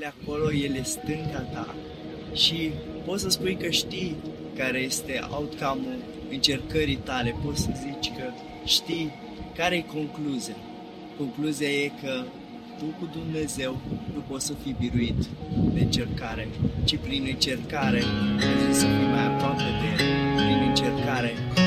ele acolo, ele stânga ta și poți să spui că știi care este outcome-ul încercării tale, poți să zici că știi care e concluzia. Concluzia e că tu cu Dumnezeu nu poți să fii biruit de încercare, ci prin încercare trebuie să fii mai aproape de El, prin încercare